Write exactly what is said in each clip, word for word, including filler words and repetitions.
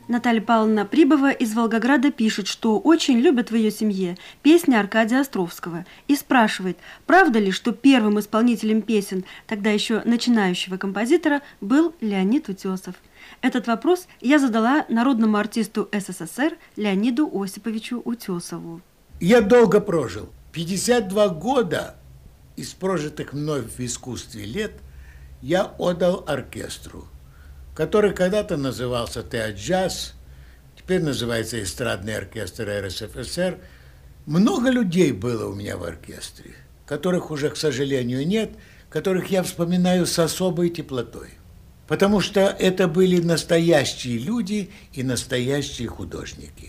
Наталья Павловна Прибова из Волгограда пишет, что очень любит в ее семье песни Аркадия Островского и спрашивает, правда ли, что первым исполнителем песен тогда еще начинающего композитора был Леонид Утесов. Этот вопрос я задала народному артисту СССР Леониду Осиповичу Утесову. Я долго прожил. пятьдесят два года из прожитых мной в искусстве лет я отдал оркестру, который когда-то назывался «Теаджаз», теперь называется «Эстрадный оркестр эр эс эф эс эр». Много людей было у меня в оркестре, которых уже, к сожалению, нет, которых я вспоминаю с особой теплотой. Потому что это были настоящие люди и настоящие художники.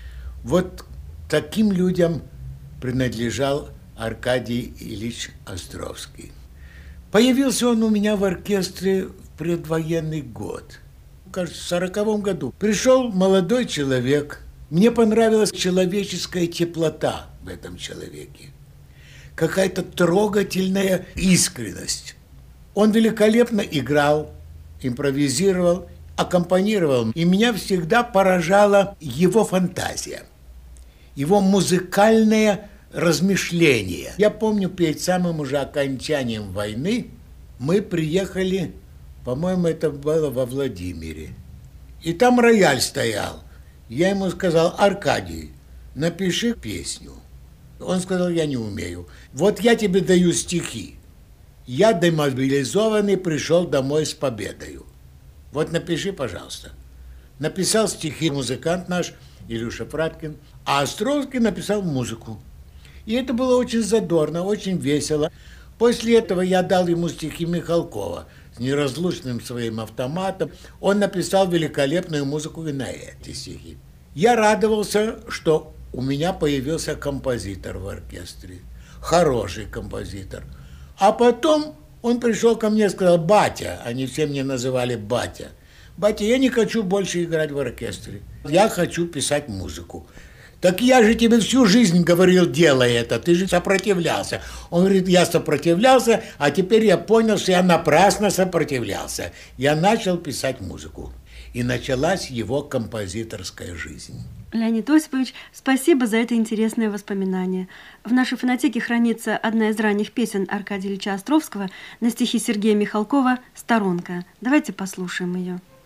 Вот таким людям принадлежал Аркадий Ильич Островский. Появился он у меня в оркестре в предвоенный год, кажется, в сороковом году. Пришел молодой человек, мне понравилась человеческая теплота в этом человеке, какая-то трогательная искренность. Он великолепно играл, импровизировал, аккомпанировал, и меня всегда поражала его фантазия, его музыкальное размышление. Я помню, перед самым уже окончанием войны мы приехали, по-моему, это было во Владимире, и там рояль стоял. Я ему сказал: Аркадий, напиши песню. Он сказал: я не умею. Вот я тебе даю стихи. Я демобилизованный пришел домой с победою. Вот напиши, пожалуйста. Написал стихи музыкант наш Илюша Фраткин, а Островский написал музыку. И это было очень задорно, очень весело. После этого я дал ему стихи Михалкова с неразлучным своим автоматом. Он написал великолепную музыку и на эти стихи. Я радовался, что у меня появился композитор в оркестре. Хороший композитор. А потом он пришел ко мне и сказал: батя, они все меня называли батя. Батя, я не хочу больше играть в оркестре. Я хочу писать музыку. Так я же тебе всю жизнь говорил, делай это, ты же сопротивлялся. Он говорит: я сопротивлялся, а теперь я понял, что я напрасно сопротивлялся. Я начал писать музыку. И началась его композиторская жизнь. Леонид Осипович, спасибо за это интересное воспоминание. В нашей фонотеке хранится одна из ранних песен Аркадия Ильича Островского на стихи Сергея Михалкова «Сторонка». Давайте послушаем ее.